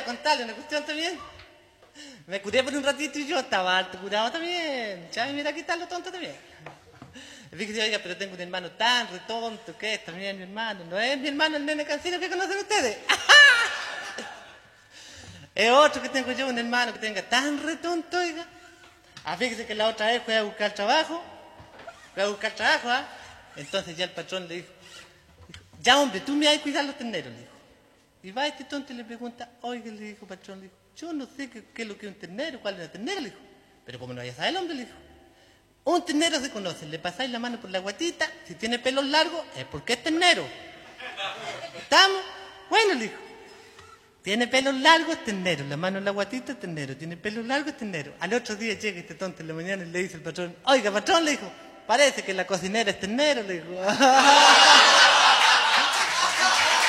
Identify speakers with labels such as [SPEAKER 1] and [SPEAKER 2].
[SPEAKER 1] contarle una cuestión también. Me curé por un ratito y yo estaba harto curado también. Chame, mira, aquí está lo tonto también. Fíjese, oiga, pero tengo un hermano tan retonto que es también mi hermano. No es mi hermano el nene cancino que conocen ustedes. Es otro que tengo yo, un hermano que tenga tan retonto, oiga. Fíjese que la otra vez fue a buscar trabajo. ¿Ah? Entonces ya el patrón le dijo, ya hombre, tú me vas a cuidar los terneros, le dijo. Y va este tonto y le pregunta, oiga, le dijo patrón, le dijo, yo no sé qué es lo que es un ternero, cuál es la ternera, le dijo. Pero como no vaya a saber el hombre, le dijo. Un ternero se conoce, le pasáis la mano por la guatita, si tiene pelos largos es porque es ternero. ¿Estamos? Bueno, le dijo. Tiene pelos largos, es ternero. La mano en la guatita, es ternero. Tiene pelos largos, es ternero. Al otro día llega este tonto en la mañana y le dice al patrón, oiga, patrón, le dijo, parece que la cocinera es ternero, le dijo.